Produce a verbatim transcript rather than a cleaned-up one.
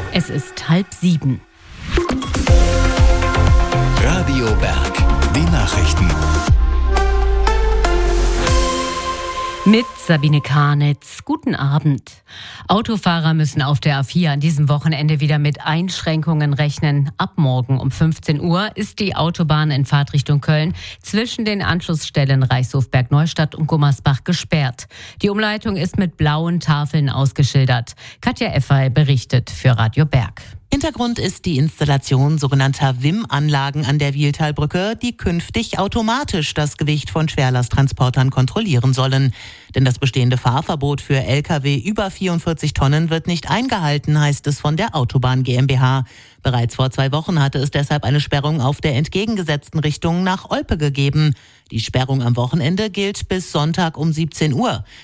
Es ist halb sieben. Radio Berg, die Nachrichten. Mit Sabine Karnitz. Guten Abend. Autofahrer müssen auf der A vier an diesem Wochenende wieder mit Einschränkungen rechnen. Ab morgen um fünfzehn Uhr ist die Autobahn in Fahrtrichtung Köln zwischen den Anschlussstellen Reichshof-Bergneustadt und Gummersbach gesperrt. Die Umleitung ist mit blauen Tafeln ausgeschildert. Katja Effay berichtet für Radio Berg. Hintergrund ist die Installation sogenannter W I M-Anlagen an der Wiehltalbrücke, die künftig automatisch das Gewicht von Schwerlasttransportern kontrollieren sollen. Denn das bestehende Fahrverbot für L K W über vierundvierzig Tonnen wird nicht eingehalten, heißt es von der Autobahn GmbH. Bereits vor zwei Wochen hatte es deshalb eine Sperrung auf der entgegengesetzten Richtung nach Olpe gegeben. Die Sperrung am Wochenende gilt bis Sonntag um siebzehn Uhr.